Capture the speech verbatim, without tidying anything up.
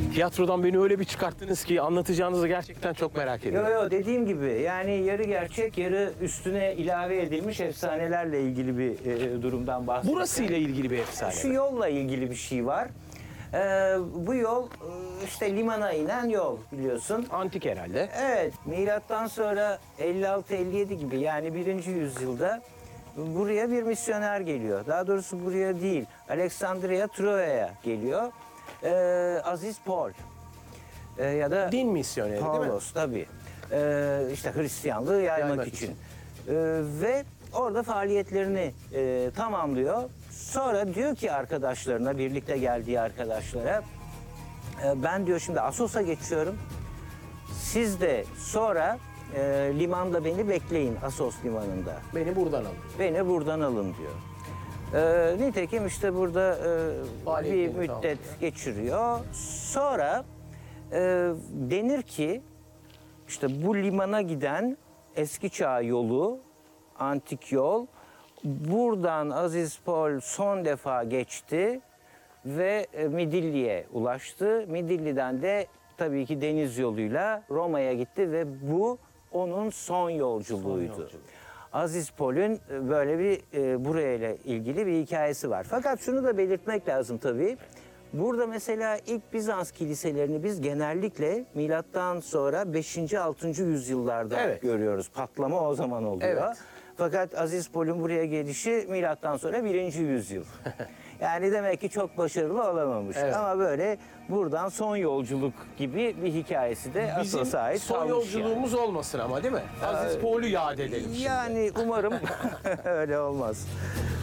Tiyatrodan beni öyle bir çıkarttınız ki anlatacağınızı gerçekten çok merak Yo ediyorum. yo dediğim gibi yani yarı gerçek yarı üstüne ilave edilmiş efsanelerle ilgili bir e, durumdan bahsediyorum. Burası ile ilgili bir efsane. Şu yolla ilgili bir şey var. Ee, bu yol e, işte limana inen yol biliyorsun. Antik herhalde. Evet, milattan sonra elli altı elli yedi gibi yani birinci yüzyılda buraya bir misyoner geliyor. Daha doğrusu buraya değil, Alexandria Troya'ya geliyor. Ee, Aziz Paul Ee, ya da Din misyoneri değil mi? Paulos tabii. Ee, işte Hristiyanlığı yaymak, Yaymak için. için. Ee, ve orada faaliyetlerini e, tamamlıyor. Sonra diyor ki arkadaşlarına, birlikte geldiği arkadaşlara, e, ben diyor şimdi Assos'a geçiyorum. Siz de sonra e, limanda beni bekleyin, Assos limanında. Beni buradan alın. Beni buradan alın diyor. Ee, nitekim işte burada e, bir Faaliyetlerini müddet tamamlıyor. geçiriyor. Sonra e, denir ki işte bu limana giden eski çağ yolu, antik yol, buradan Aziz Paul son defa geçti ve e, Midilli'ye ulaştı. Midilli'den de tabii ki deniz yoluyla Roma'ya gitti ve bu onun son yolculuğuydu. Son yolculuğu. Aziz Paul'ün e, böyle bir e, burayla ilgili bir hikayesi var. Fakat şunu da belirtmek lazım tabii. Burada mesela ilk Bizans kiliselerini biz genellikle milattan sonra beşinci altıncı yüzyıllarda Evet. görüyoruz. Patlama o zaman oluyor. Evet. Fakat Aziz Paul'ün buraya gelişi milattan sonra birinci yüzyıl. Yani demek ki çok başarılı olamamış. Evet. Ama böyle buradan son yolculuk gibi bir hikayesi de Bizim Assos'a ait son kalmış yolculuğumuz olmasın ama değil mi? Aziz Paul'u yad edelim yani. şimdi. Yani umarım öyle olmaz.